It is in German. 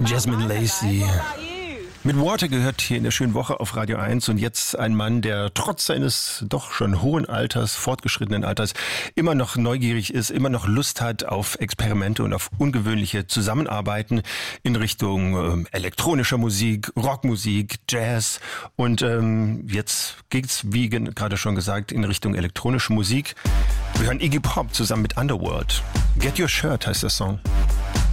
Jasmine Lacey mit Water gehört hier in der schönen Woche auf Radio 1 und jetzt ein Mann, der trotz seines doch schon hohen Alters, fortgeschrittenen Alters, immer noch neugierig ist, immer noch Lust hat auf Experimente und auf ungewöhnliche Zusammenarbeiten in Richtung elektronischer Musik, Rockmusik, Jazz und jetzt geht's, wie gerade schon gesagt, in Richtung elektronische Musik. Wir hören Iggy Pop zusammen mit Underworld. Get Your Shirt heißt der Song.